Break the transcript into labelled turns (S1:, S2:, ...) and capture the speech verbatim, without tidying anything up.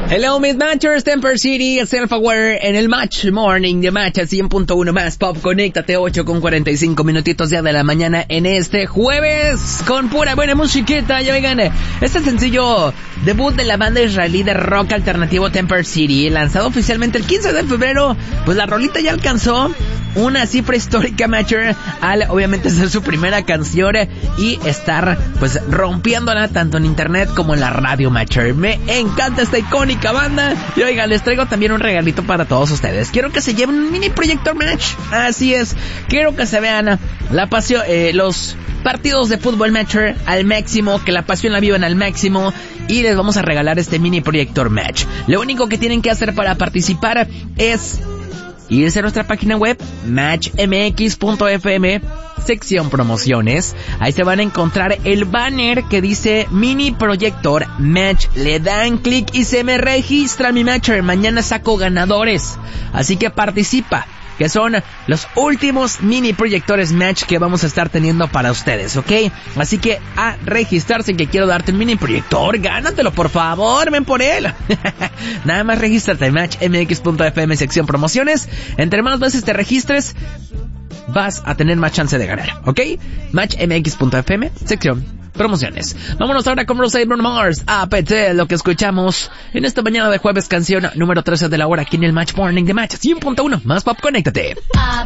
S1: Hello, Miss Matchers, Temper City, Self-Aware en el Match Morning de Match a cien punto uno más Pop. Conéctate, ocho con cuarenta y cinco minutitos ya de la mañana en este jueves con pura buena musiquita. Ya oigan, este sencillo debut de la banda israelí de rock alternativo Temper City, lanzado oficialmente el quince de febrero, pues la rolita ya alcanzó una cifra histórica, Matcher, al obviamente ser su primera canción y estar pues rompiéndola tanto en internet como en la radio, Matcher. Me encanta esta icónica banda. Y oigan, les traigo también un regalito para todos ustedes. Quiero que se lleven un mini proyector, Match. Así es, quiero que se vean la pasión, eh, los partidos de fútbol, Matcher, al máximo, que la pasión la vivan al máximo, y les vamos a regalar este mini proyector, Match. Lo único que tienen que hacer para participar es irse a nuestra página web, match m x punto f m, sección promociones. Ahí se van a encontrar el banner que dice mini proyector Match. Le dan clic y se me registra, mi Matcher. Mañana saco ganadores, así que participa, que son los últimos mini proyectores Match que vamos a estar teniendo para ustedes, ¿ok? Así que a registrarse, que quiero darte un mini proyector, gánatelo por favor, ven por él. Nada más regístrate en match m x punto f m, sección promociones. Entre más veces te registres, vas a tener más chance de ganar, ¿ok? match m x punto f m, sección promociones. Vámonos ahora con Bruce Bruno Mars, A P T, lo que escuchamos en esta mañana de jueves, canción número trece de la hora aquí en el Match Morning de Match cien punto uno más Pop. Conéctate.